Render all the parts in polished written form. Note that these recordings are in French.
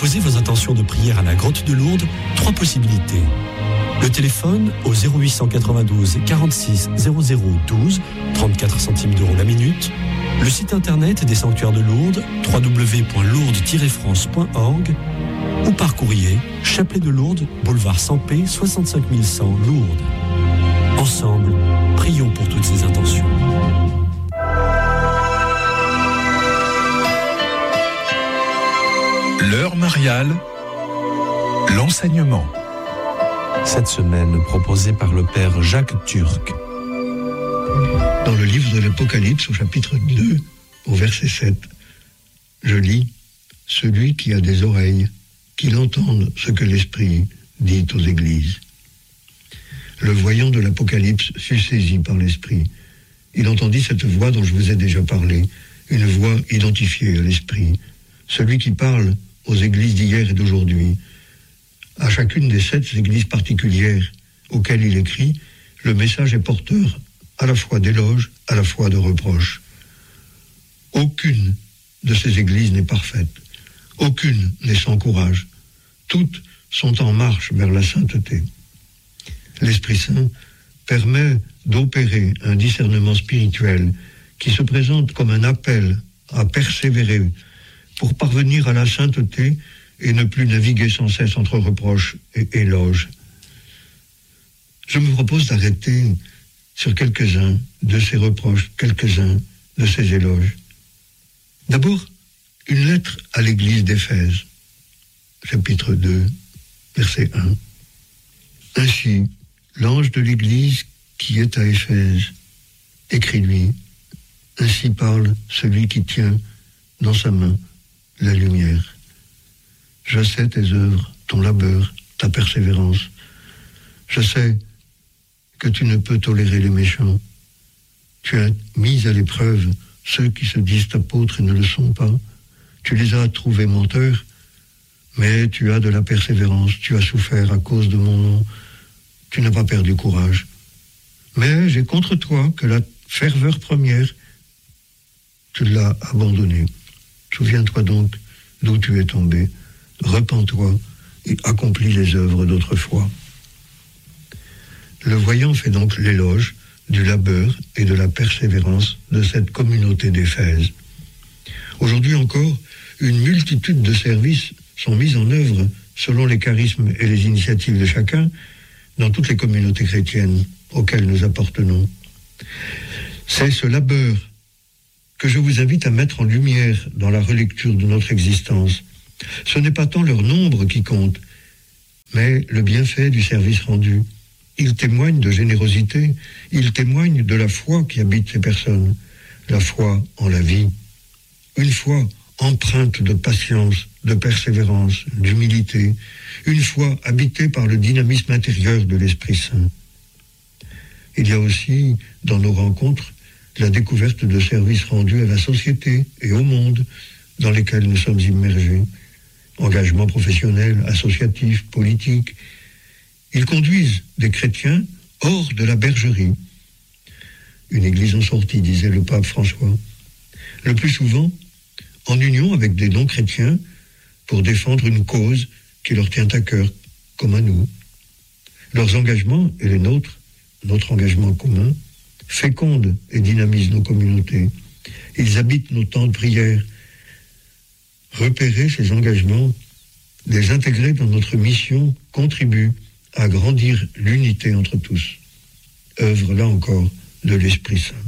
déposer vos intentions de prière à la grotte de Lourdes, 3 possibilités. Le téléphone au 0892 46 0012, 34 centimes d'euros la minute. Le site internet des sanctuaires de Lourdes, www.lourdes-france.org, ou par courrier, Chapelet de Lourdes, boulevard Sampé, 65 100 Lourdes. Ensemble, prions pour toutes ces intentions. L'heure mariale, l'enseignement. Cette semaine, proposée par le père Jacques Turc. Dans le livre de l'Apocalypse, au chapitre 2, au verset 7, je lis « Celui qui a des oreilles, qu'il entende ce que l'Esprit dit aux églises. » Le voyant de l'Apocalypse fut saisi par l'Esprit. Il entendit cette voix dont je vous ai déjà parlé, une voix identifiée à l'Esprit, celui qui parle aux églises d'hier et d'aujourd'hui. À chacune des 7 églises particulières auxquelles il écrit, le message est porteur à la fois d'éloge, à la fois de reproche. Aucune de ces églises n'est parfaite. Aucune n'est sans courage. Toutes sont en marche vers la sainteté. L'Esprit Saint permet d'opérer un discernement spirituel qui se présente comme un appel à persévérer pour parvenir à la sainteté et ne plus naviguer sans cesse entre reproches et éloges. Je me propose d'arrêter sur quelques-uns de ces reproches, quelques-uns de ces éloges. D'abord, une lettre à l'église d'Éphèse, chapitre 2, verset 1. Ainsi, l'ange de l'église qui est à Éphèse écrit-lui, ainsi parle celui qui tient dans sa main la lumière. Je sais tes œuvres, ton labeur, ta persévérance. Je sais que tu ne peux tolérer les méchants. Tu as mis à l'épreuve ceux qui se disent apôtres et ne le sont pas. Tu les as trouvés menteurs, mais tu as de la persévérance. Tu as souffert à cause de mon nom. Tu n'as pas perdu courage. Mais j'ai contre toi que la ferveur première, tu l'as abandonnée. Souviens-toi donc d'où tu es tombé. Repens-toi et accomplis les œuvres d'autrefois. Le voyant fait donc l'éloge du labeur et de la persévérance de cette communauté d'Éphèse. Aujourd'hui encore, une multitude de services sont mis en œuvre selon les charismes et les initiatives de chacun dans toutes les communautés chrétiennes auxquelles nous appartenons. C'est ce labeur que je vous invite à mettre en lumière dans la relecture de notre existence. Ce n'est pas tant leur nombre qui compte, mais le bienfait du service rendu. Il témoigne de générosité, il témoigne de la foi qui habite ces personnes, la foi en la vie. Une foi empreinte de patience, de persévérance, d'humilité, une foi habitée par le dynamisme intérieur de l'Esprit Saint. Il y a aussi, dans nos rencontres, la découverte de services rendus à la société et au monde dans lesquels nous sommes immergés. Engagement professionnel, associatif, politique. Ils conduisent des chrétiens hors de la bergerie. Une église en sortie, disait le pape François. Le plus souvent, en union avec des non-chrétiens pour défendre une cause qui leur tient à cœur, comme à nous. Leurs engagements et les nôtres, notre engagement commun, fécondent et dynamisent nos communautés. Ils habitent nos temps de prière. Repérer ces engagements, les intégrer dans notre mission, contribue à grandir l'unité entre tous. Œuvre, là encore, de l'Esprit Saint.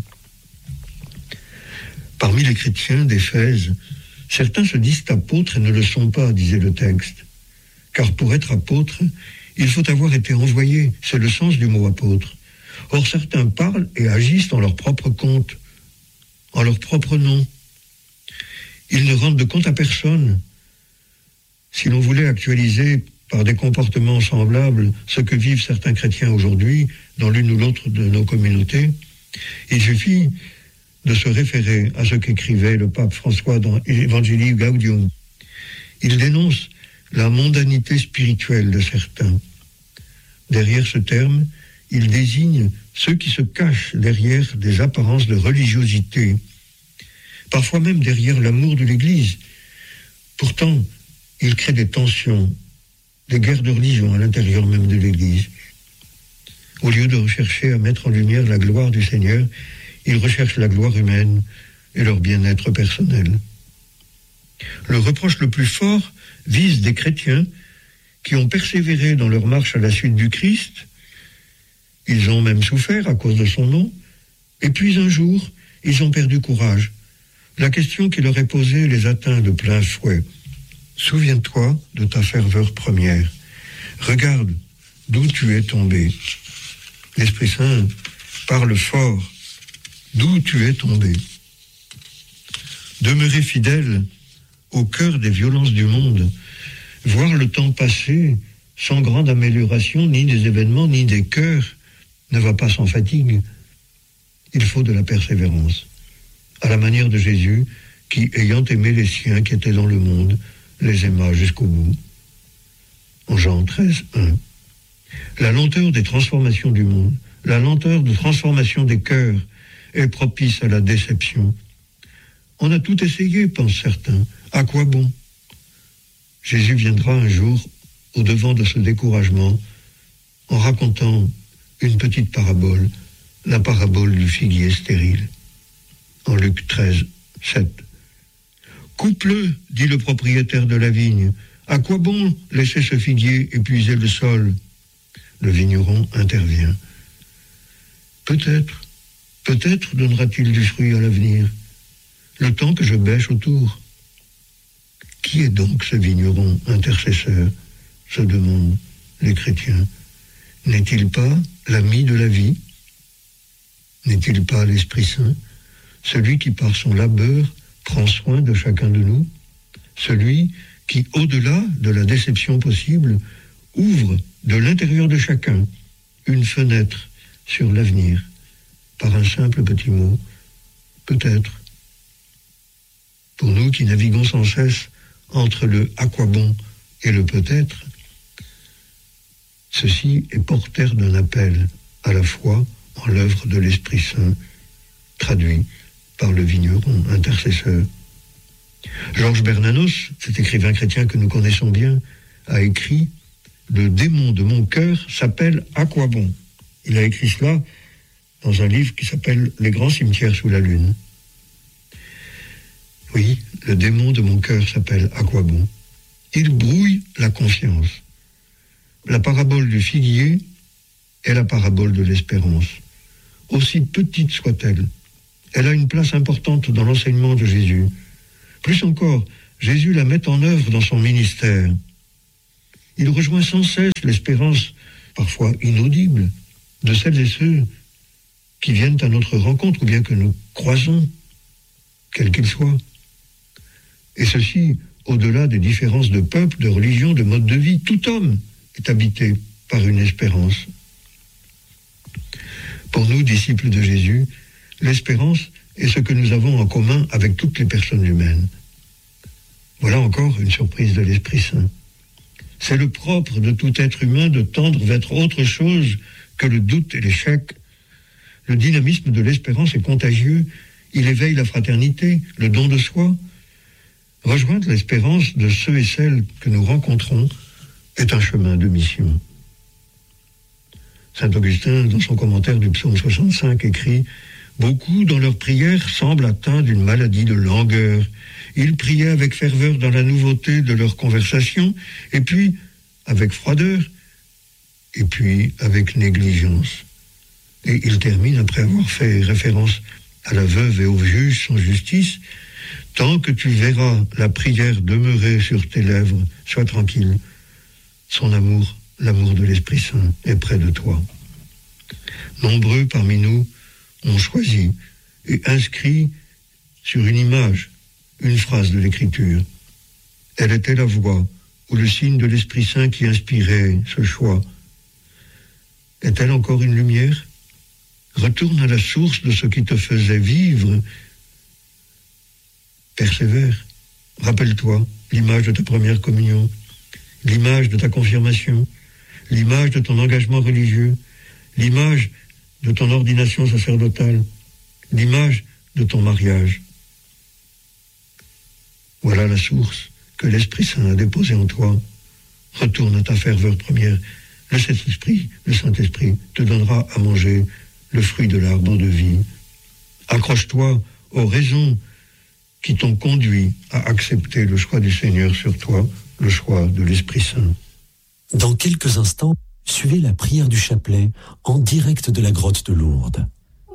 Parmi les chrétiens d'Éphèse, certains se disent apôtres et ne le sont pas, disait le texte. Car pour être apôtre, il faut avoir été envoyé. C'est le sens du mot apôtre. Or, certains parlent et agissent en leur propre compte, en leur propre nom. Ils ne rendent de compte à personne. Si l'on voulait actualiser par des comportements semblables ce que vivent certains chrétiens aujourd'hui dans l'une ou l'autre de nos communautés, il suffit de se référer à ce qu'écrivait le pape François dans Evangelii Gaudium. Il dénonce la mondanité spirituelle de certains. Derrière ce terme, il désigne ceux qui se cachent derrière des apparences de religiosité, parfois même derrière l'amour de l'Église. Pourtant, il crée des tensions, des guerres de religion à l'intérieur même de l'Église. Au lieu de rechercher à mettre en lumière la gloire du Seigneur, il recherche la gloire humaine et leur bien-être personnel. Le reproche le plus fort vise des chrétiens qui ont persévéré dans leur marche à la suite du Christ. Ils ont même souffert à cause de son nom, et puis un jour, ils ont perdu courage. La question qui leur est posée les atteint de plein fouet. Souviens-toi de ta ferveur première. Regarde d'où tu es tombé. L'Esprit Saint parle fort. D'où tu es tombé. Demeurer fidèle au cœur des violences du monde, voir le temps passer sans grande amélioration, ni des événements, ni des cœurs, ne va pas sans fatigue. Il faut de la persévérance, à la manière de Jésus, qui, ayant aimé les siens qui étaient dans le monde, les aima jusqu'au bout. En Jean 13, 1. La lenteur des transformations du monde, la lenteur de transformation des cœurs est propice à la déception. On a tout essayé, pensent certains. À quoi bon? Jésus viendra un jour au-devant de ce découragement en racontant une petite parabole, la parabole du figuier stérile. En Luc 13, 7. Coupe-le, dit le propriétaire de la vigne. À quoi bon laisser ce figuier épuiser le sol? Le vigneron intervient. Peut-être donnera-t-il du fruit à l'avenir, le temps que je bêche autour. Qui est donc ce vigneron intercesseur, se demandent les chrétiens. N'est-il pas l'ami de la vie? N'est-il pas l'Esprit Saint, celui qui par son labeur prend soin de chacun de nous, celui qui, au-delà de la déception possible, ouvre de l'intérieur de chacun une fenêtre sur l'avenir, par un simple petit mot, peut-être. Pour nous qui naviguons sans cesse entre le « à quoi bon » et le « peut-être », ceci est porteur d'un appel à la foi en l'œuvre de l'Esprit Saint, traduit par le vigneron intercesseur. Georges Bernanos, cet écrivain chrétien que nous connaissons bien, a écrit « Le démon de mon cœur s'appelle « à quoi bon ». Il a écrit cela dans un livre qui s'appelle « Les grands cimetières sous la lune ». Oui, le démon de mon cœur s'appelle « à quoi bon ». Il brouille la conscience. La parabole du figuier est la parabole de l'espérance. Aussi petite soit-elle, elle a une place importante dans l'enseignement de Jésus. Plus encore, Jésus la met en œuvre dans son ministère. Il rejoint sans cesse l'espérance, parfois inaudible, de celles et ceux qui viennent à notre rencontre ou bien que nous croisons, quels qu'ils soient. Et ceci, au-delà des différences de peuple, de religion, de mode de vie, tout homme est habité par une espérance. Pour nous, disciples de Jésus, l'espérance est ce que nous avons en commun avec toutes les personnes humaines. Voilà encore une surprise de l'Esprit Saint. C'est le propre de tout être humain de tendre vers autre chose que le doute et l'échec. Le dynamisme de l'espérance est contagieux. Il éveille la fraternité, le don de soi. Rejoindre l'espérance de ceux et celles que nous rencontrons est un chemin de mission. Saint Augustin, dans son commentaire du psaume 65, écrit « Beaucoup, dans leurs prières, semblent atteints d'une maladie de langueur. Ils priaient avec ferveur dans la nouveauté de leur conversation, et puis avec froideur, et puis avec négligence. » Et il termine, après avoir fait référence à la veuve et au juge sans justice, « Tant que tu verras la prière demeurer sur tes lèvres, sois tranquille. Son amour, l'amour de l'Esprit Saint, est près de toi. » Nombreux parmi nous ont choisi et inscrit sur une image une phrase de l'Écriture. Elle était la voix ou le signe de l'Esprit Saint qui inspirait ce choix. Est-elle encore une lumière? Retourne à la source de ce qui te faisait vivre. Persévère. Rappelle-toi l'image de ta première communion, l'image de ta confirmation, l'image de ton engagement religieux, l'image de ton ordination sacerdotale, l'image de ton mariage. Voilà la source que l'Esprit Saint a déposé en toi. Retourne à ta ferveur première. Le Saint-Esprit te donnera à manger le fruit de l'arbre de vie. Accroche-toi aux raisons qui t'ont conduit à accepter le choix du Seigneur sur toi, le choix de l'Esprit Saint. Dans quelques instants, suivez la prière du chapelet en direct de la grotte de Lourdes.